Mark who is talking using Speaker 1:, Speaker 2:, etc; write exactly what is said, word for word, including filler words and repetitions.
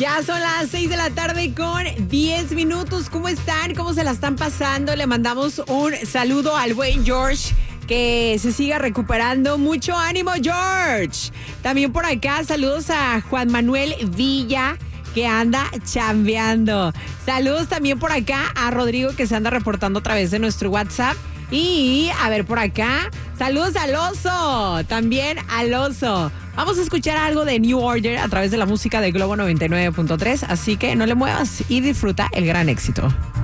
Speaker 1: Ya son las seis de la tarde con diez minutos. ¿Cómo están? ¿Cómo se la están pasando? Le mandamos un saludo al buen George, que se siga recuperando. Mucho ánimo, George. También por acá, saludos a Juan Manuel Villa, que anda chambeando. Saludos también por acá a Rodrigo, que se anda reportando a través de nuestro WhatsApp. Y a ver por acá, saludos al Oso, también al Oso. Vamos a escuchar algo de New Order a través de la música de Globo noventa y nueve punto tres, así que no le muevas y disfruta el gran éxito.